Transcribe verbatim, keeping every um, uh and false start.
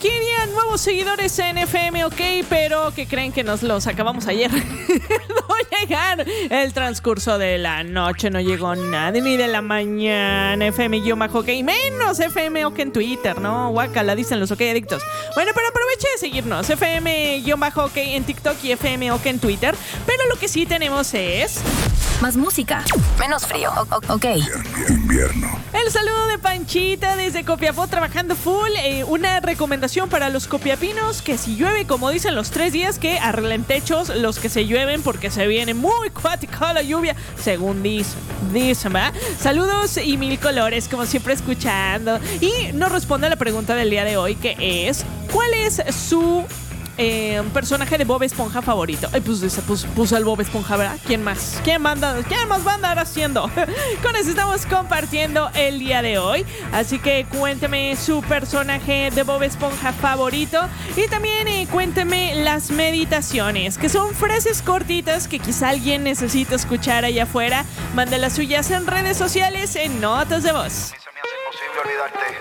querían nuevos seguidores en F M OK, pero que creen que nos los acabamos ayer. No llegaron. El transcurso de la noche no llegó nadie, ni de la mañana. F M-OK, menos F M OK en Twitter, ¿no? Guácala, dicen los OK adictos. Bueno, pero aproveche de seguirnos. F M-OK en TikTok y F M OK en Twitter. Pero lo que sí tenemos es... más música, menos frío. O- o- ok. Invierno. El saludo de Panchita desde Copiapó, trabajando full. Eh, una recomendación para los copiapinos: que si llueve, como dicen los tres días, que arreglen techos los que se llueven, porque se viene muy cuática la lluvia, según dicen. Dicen, ¿verdad? Saludos y mil colores, como siempre, escuchando. Y nos responde a la pregunta del día de hoy, que es: ¿cuál es su... Eh, personaje de Bob Esponja favorito? Ay, pues ese puso, puso el Bob Esponja, ¿verdad? ¿Quién más? ¿Quién manda? ¿Quién más va a andar haciendo? Con eso estamos compartiendo el día de hoy. Así que cuénteme su personaje de Bob Esponja favorito. Y también eh, cuénteme las meditaciones, que son frases cortitas que quizá alguien necesita escuchar allá afuera. Mande las suyas en redes sociales, en notas de voz. Se me hace imposible olvidarte.